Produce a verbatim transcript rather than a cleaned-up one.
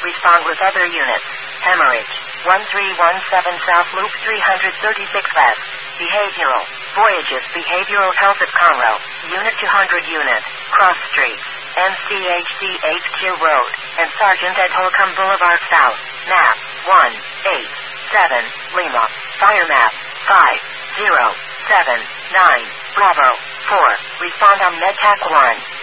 Respond with other units. Hemorrhage. one three one seven South Loop three thirty-six West. Behavioral. Voyages Behavioral Health at Conroe. Unit two hundred unit. Cross Street. M C H C H Q Road. And Sergeant at Holcomb Boulevard South. Map. one eight seven Lima. Fire map. five zero seven nine Bravo. four. Respond on MedTac one.